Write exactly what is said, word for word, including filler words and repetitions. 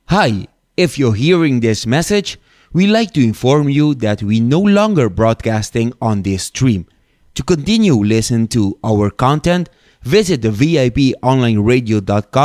Hi, if you're hearing this message, we like to inform you that we no longer broadcasting on this stream. To continue listening to our content, visit the V I P online radio dot com